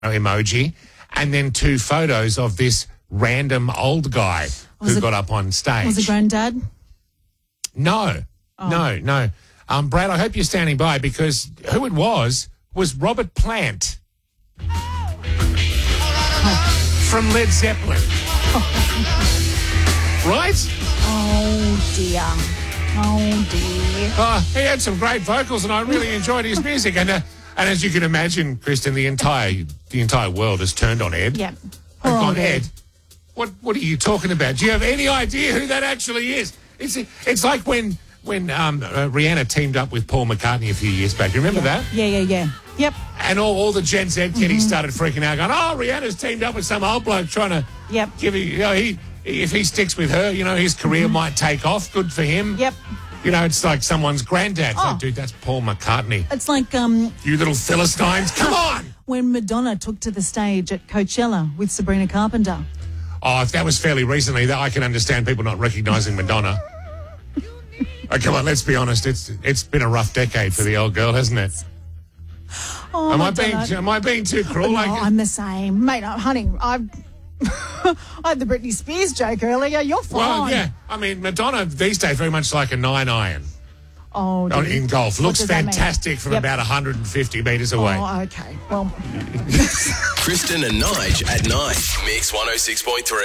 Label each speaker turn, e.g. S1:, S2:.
S1: emoji, and then 2 photos of this random old guy who got up on stage.
S2: Was it Granddad?
S1: No. Brad, I hope you're standing by, because who it was Robert Plant from Led Zeppelin. Right?
S2: Oh, dear.
S1: He had some great vocals, and I really enjoyed his music. And as you can imagine, Kristen, the entire world has turned on Ed.
S2: Yep.
S1: I've gone, Ed, what are you talking about? Do you have any idea who that actually is? It's like when Rihanna teamed up with Paul McCartney a few years back. You remember that?
S2: Yeah. Yep.
S1: And all the Gen Z kiddies started freaking out, going, "Oh, Rihanna's teamed up with some old bloke trying to give if he sticks with her, his career might take off. Good for him."
S2: Yep.
S1: It's like someone's granddad. Oh, dude, that's Paul McCartney.
S2: It's like
S1: you little Philistines, come on!
S2: When Madonna took to the stage at Coachella with Sabrina Carpenter.
S1: Oh, if that was fairly recently, I can understand people not recognising Madonna. Oh, come on, let's be honest. It's been a rough decade for the old girl, hasn't it?
S2: Oh,
S1: am I being too cruel?
S2: No, I'm the same, mate. Honey, I had the Britney Spears joke earlier. You're fine.
S1: Well, yeah. I mean, Madonna these days very much like a 9-iron.
S2: Oh,
S1: in golf. Looks fantastic from about 150 metres away.
S2: Oh, okay. Well,
S3: Kristen and Nige at 9. Mix 106.3.